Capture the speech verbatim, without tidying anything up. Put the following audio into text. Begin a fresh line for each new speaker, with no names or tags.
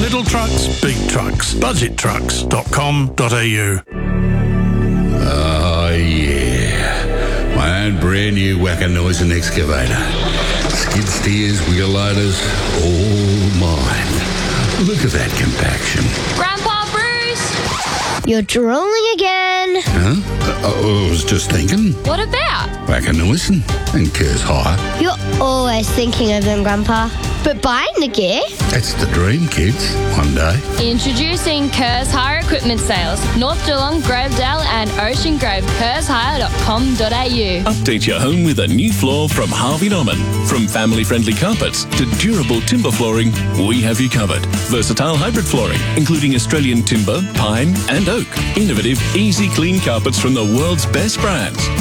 Little trucks, big trucks. budget trucks dot com dot a u.
Oh, yeah. My own brand new Wackanoisin excavator. Skid steers, wheel loaders, all mine. Look at that compaction.
Grandpa Bruce!
You're drooling again.
Huh? Uh, I was just thinking.
What about?
Wackanoisin and Kerr's Hire.
You're always thinking of them, Grandpa. But buying the gear?
That's the dream, kids. One day.
Introducing Kerr's Hire Equipment Sales. North Geelong, Grovedale and Ocean Grove. Kers Hire dot com dot a u.
Update your home with a new floor from Harvey Norman. From family-friendly carpets to durable timber flooring, we have you covered. Versatile hybrid flooring, including Australian timber, pine and oak. Innovative, easy clean carpets from the world's best brands.